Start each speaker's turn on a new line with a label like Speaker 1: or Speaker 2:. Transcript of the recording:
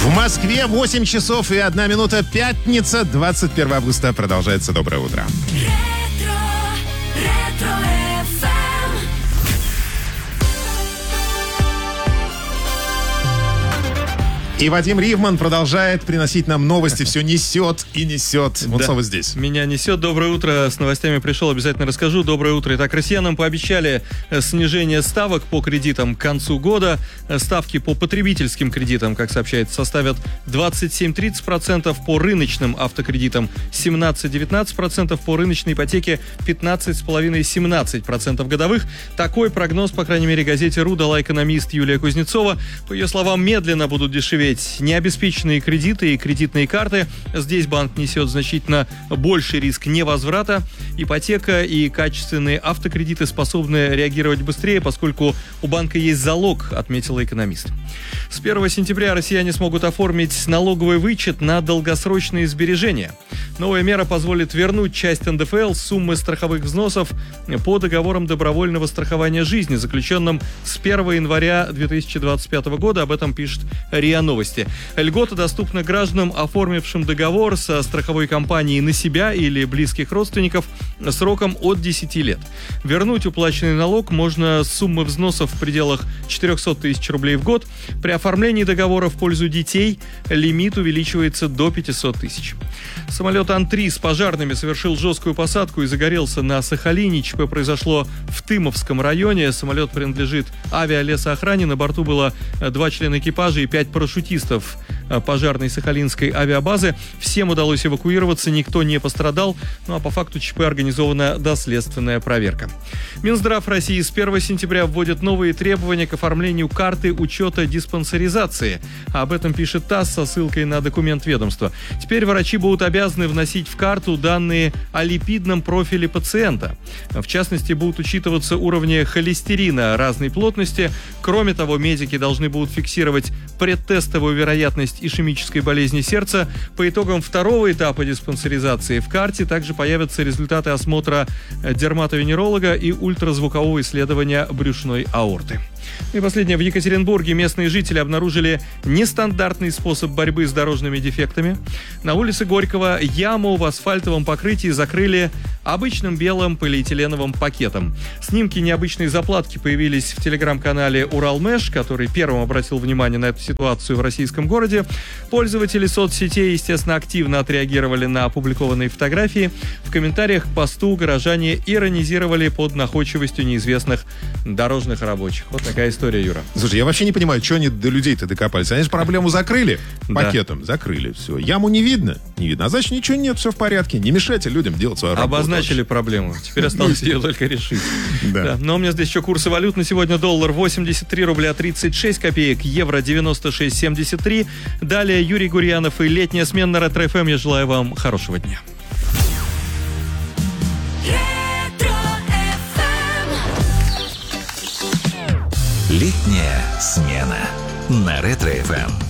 Speaker 1: В Москве 8 часов и 1 минута, пятница, 21 августа. Продолжается доброе утро. И Вадим Ривман продолжает приносить нам новости. Все несет и несет. Он снова здесь.
Speaker 2: Меня несет. Доброе утро. С новостями пришел. Обязательно расскажу. Доброе утро. Итак, россиянам пообещали снижение ставок по кредитам к концу года. Ставки по потребительским кредитам, как сообщается, составят 27-30%, по рыночным автокредитам 17-19%, по рыночной ипотеке 15,5-17% годовых. Такой прогноз, по крайней мере, газете РУ дала экономист Юлия Кузнецова. По ее словам, медленно будут дешеветь необеспеченные кредиты и кредитные карты. Здесь банк несет значительно больший риск невозврата. Ипотека и качественные автокредиты способны реагировать быстрее, поскольку у банка есть залог, отметила экономист. С 1 сентября россияне смогут оформить налоговый вычет на долгосрочные сбережения. Новая мера позволит вернуть часть НДФЛ с суммы страховых взносов по договорам добровольного страхования жизни, заключенным с 1 января 2025 года. Об этом пишет РИА Новости. Льгота доступна гражданам, оформившим договор со страховой компанией на себя или близких родственников сроком от 10 лет. Вернуть уплаченный налог можно с суммы взносов в пределах 400 тысяч рублей в год. При оформлении договора в пользу детей лимит увеличивается до 500 тысяч. Самолет Ан-3 с пожарными совершил жесткую посадку и загорелся на Сахалине. ЧП произошло в Тымовском районе. Самолет принадлежит авиалесоохране. На борту было 2 члена экипажа и 5 парашютистов пожарной сахалинской авиабазы. Всем удалось эвакуироваться, никто не пострадал. Ну а по факту ЧП организована доследственная проверка. Минздрав России с 1 сентября вводит новые требования к оформлению карты учета диспансеризации. Об этом пишет ТАСС со ссылкой на документ ведомства. Теперь врачи будут обязаны вносить в карту данные о липидном профиле пациента. В частности, будут учитываться уровни холестерина разной плотности. Кроме того, медики должны будут фиксировать предтестовую вероятность ишемической болезни сердца. По итогам второго этапа диспансеризации в карте также появятся результаты осмотра дерматовенеролога и ультразвукового исследования брюшной аорты. И последнее. В Екатеринбурге местные жители обнаружили нестандартный способ борьбы с дорожными дефектами. На улице Горького яму в асфальтовом покрытии закрыли обычным белым полиэтиленовым пакетом. Снимки необычной заплатки появились в телеграм-канале «Уралмэш», который первым обратил внимание на эту ситуацию в российском городе. Пользователи соцсетей, естественно, активно отреагировали на опубликованные фотографии. В комментариях к посту горожане иронизировали под находчивостью неизвестных дорожных рабочих. Вот такая история, Юра.
Speaker 1: Слушай, я вообще не понимаю, что они до людей-то докопались. Они же проблему закрыли пакетом. Закрыли, все. Яму не видно. Не видно. А значит, ничего нет, все в порядке. Не мешайте людям делать свою работу.
Speaker 2: Обозначили проблему. Теперь осталось ее только решить. Да. Но у меня здесь еще курсы валют на сегодня. Доллар 83 рубля 36 копеек, евро 96,73. Далее Юрий Гурьянов и летняя смена на Ретро-ФМ. Я желаю вам хорошего дня.
Speaker 3: Летняя смена на Ретро-ФМ.